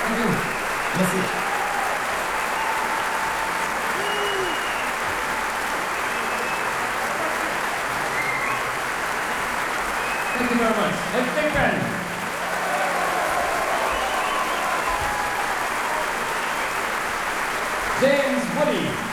Thank you. Merci. Thank you very much. Let's take band. James Woody.